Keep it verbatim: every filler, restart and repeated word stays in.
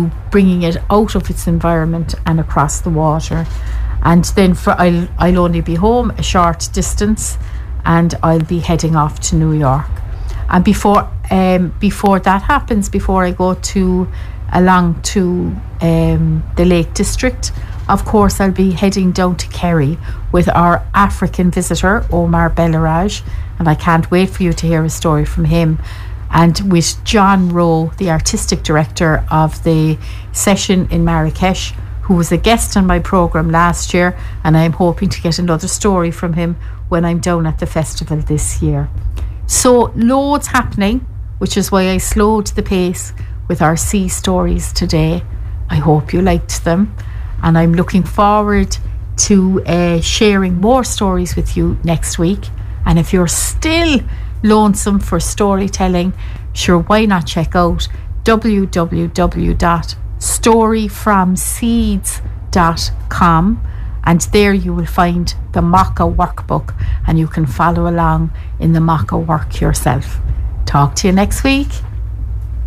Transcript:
to bringing it out of its environment and across the water. And then for I'll, I'll only be home a short distance, and I'll be heading off to New York. And before um, before that happens, before I go to along to um, the Lake District, of course I'll be heading down to Kerry with our African visitor Omar Bellaraj, and I can't wait for you to hear a story from him. And with John Rowe, the artistic director of the session in Marrakesh, who was a guest on my programme last year, and I'm hoping to get another story from him when I'm down at the festival this year. So loads happening, which is why I slowed the pace with our sea stories today. I hope you liked them, and I'm looking forward to uh, sharing more stories with you next week. And if you're still lonesome for storytelling, sure, why not check out w w w dot story from seeds dot com, and there you will find the Maca workbook, and you can follow along in the Maca work yourself. Talk to you next week.